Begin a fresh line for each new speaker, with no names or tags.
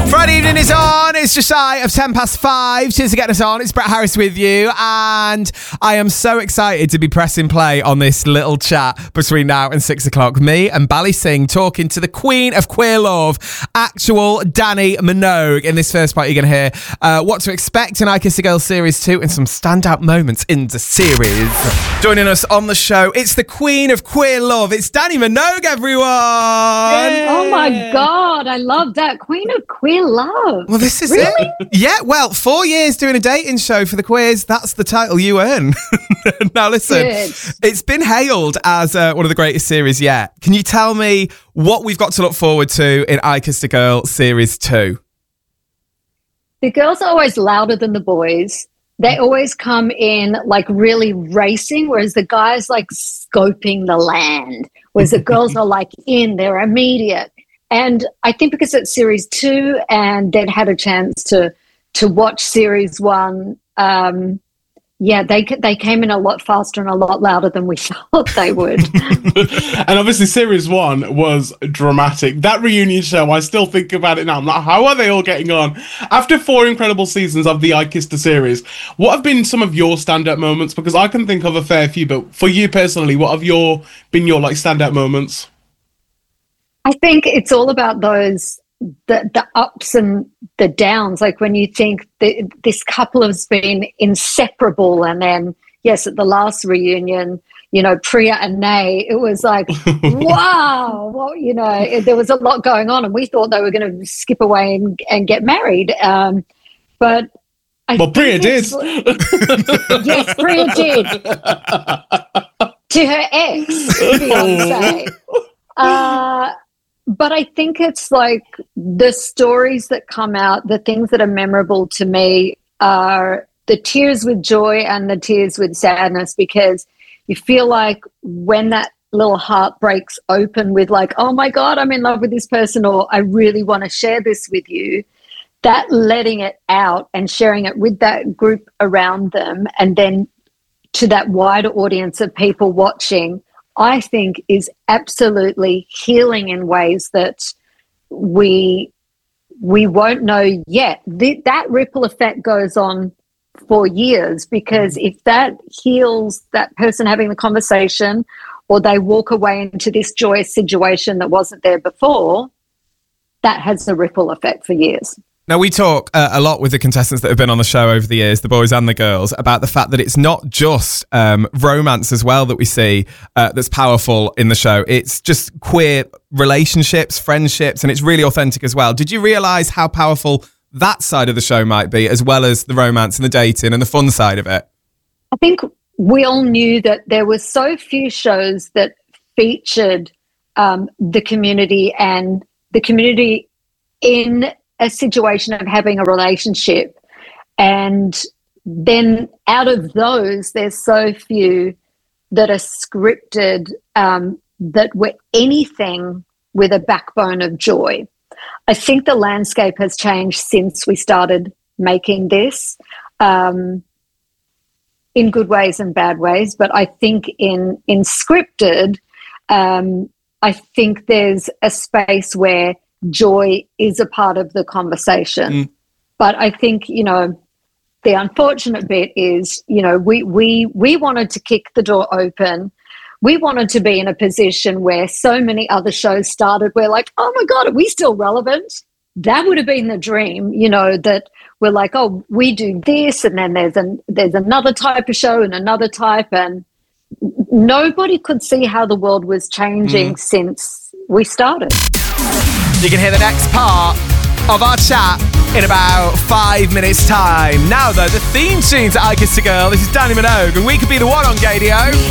Friday evening is on. It's just shy of 5:10. Cheers for getting us on. It's Brett Harris with you, and I am so excited to be pressing play on this little chat between now and 6 o'clock. Me and Bally Singh talking to the queen of queer love, actual Dannii Minogue. In this first part, you're going to hear what to expect in I Kissed a Girl Series 2 and some standout moments in the series. Joining us on the show, it's the queen of queer love. It's Dannii Minogue, everyone.
Yay. Oh my God, I love that. Queen of queer love.
Well, this is
really?
it. Yeah, well, 4 years doing a dating show for the queers. That's the title you earn. Now, listen, it's been hailed as one of the greatest series yet. Can you tell me what we've got to look forward to in I Kissed a Girl Series 2?
The girls are always louder than the boys. They always come in like really racing, whereas the guys like scoping the land, whereas the girls are like they're immediate. And I think because it's series 2 and they'd had a chance to watch series 1, they came in a lot faster and a lot louder than we thought they would.
And obviously series 1 was dramatic. That reunion show, I still think about it now. I'm like, how are they all getting on? After 4 incredible seasons of the I Kissed a series, what have been some of your standout moments? Because I can think of a fair few, but for you personally, what have been your like standout moments?
I think it's all about those the ups and the downs. Like when you think that this couple has been inseparable, and then yes, at the last reunion, you know, Priya and Nay, it was like wow, well, you know, there was a lot going on, and we thought they were going to skip away and get married. But
Priya did.
Yes, Priya did to her ex, Beyonce. But I think it's like the stories that come out, the things that are memorable to me are the tears with joy and the tears with sadness, because you feel like when that little heart breaks open with like, oh my God, I'm in love with this person, or I really want to share this with you, that letting it out and sharing it with that group around them and then to that wider audience of people watching, I think is absolutely healing in ways that we won't know yet. That ripple effect goes on for years, because if that heals that person having the conversation, or they walk away into this joyous situation that wasn't there before, that has a ripple effect for years.
Now, we talk a lot with the contestants that have been on the show over the years, the boys and the girls, about the fact that it's not just romance as well that we see that's powerful in the show. It's just queer relationships, friendships, and it's really authentic as well. Did you realise how powerful that side of the show might be, as well as the romance and the dating and the fun side of it?
I think we all knew that there were so few shows that featured the community and the community in a situation of having a relationship, and then out of those there's so few that are scripted that were anything with a backbone of joy. I think the landscape has changed since we started making this, in good ways and bad ways, but I think in scripted, I think there's a space where joy is a part of the conversation. But I think, you know, the unfortunate bit is, you know, we wanted to kick the door open. We wanted to be in a position where so many other shows started. We're like, oh my God, are we still relevant? That would have been the dream, you know, that we're like, oh, we do this, and then there's another type of show and another type, and nobody could see how the world was changing since we started.
You can hear the next part of our chat in about 5 minutes' time. Now, though, the theme tune to I Kissed a Girl. This is Dannii Minogue, and we could be the one on Gadio.